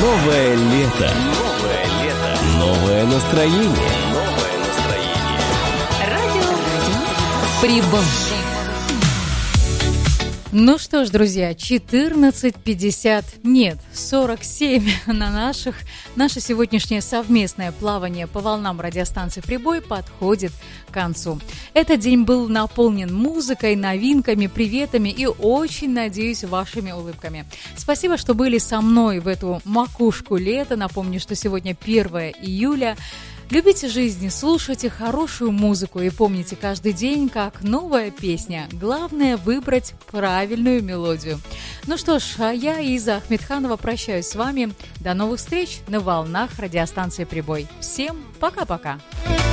Новое лето. Новое лето. Новое настроение. Новое настроение. Радио Прибой. Ну что ж, друзья, 14:50, нет, 47 на наше сегодняшнее совместное плавание по волнам радиостанции «Прибой» подходит к концу. Этот день был наполнен музыкой, новинками, приветами и очень, надеюсь, вашими улыбками. Спасибо, что были со мной в эту макушку лета. Напомню, что сегодня 1 июля. Любите жизнь, слушайте хорошую музыку и помните каждый день, как новая песня. Главное выбрать правильную мелодию. Ну что ж, а я, Иза Ахмедханова, прощаюсь с вами. До новых встреч на волнах радиостанции «Прибой». Всем пока-пока!